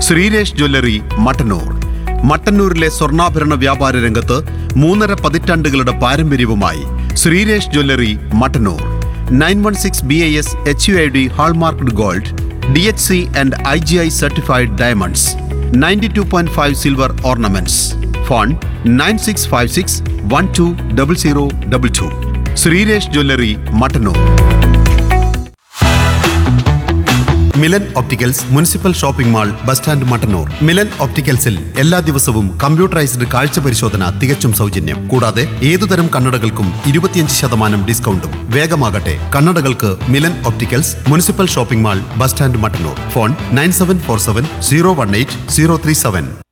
Sreeresh jewellery Mattannur. മട്ടന്നൂരിലെ സ്വർണ്ണാഭരണ വ്യാപാര രംഗത്ത് 3.5 പതിറ്റാണ്ടുകളുടെ പാരമ്പര്യവുമായി Sreeresh jewellery Mattannur. 916 BIS HUID hallmarked gold, DHC and IGI certified diamonds, 92.5 silver ornaments. Phone 9656120022. Sreeresh jewellery Mattannur. Milan opticals municipal shopping mall, bus stand, Mattannur. Milan ഒപ്റ്റിക്കൽസിൽ എല്ലാ ദിവസവും കമ്പ്യൂട്ടറൈസ്ഡ് കാഴ്ച പരിശോധന തികച്ചും സൗജന്യം. കൂടാതെ ഏതുതരം കണ്ണടകൾക്കും 25% ഡിസ്കൗണ്ടും. വേഗമാകട്ടെ, കണ്ണടകൾക്ക് Milan opticals, municipal shopping mall, bus stand, Mattannur. Phone 9747 018 037.